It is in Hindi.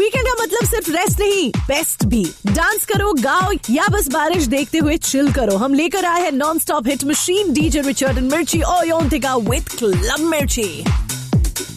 वीकेंड का मतलब सिर्फ रेस्ट नहीं, बेस्ट भी। डांस करो, गाओ या बस बारिश देखते हुए चिल करो। हम लेकर आए हैं non stop hit machine DJ Richard and मिर्ची और योंतिका विद क्लब मिर्ची।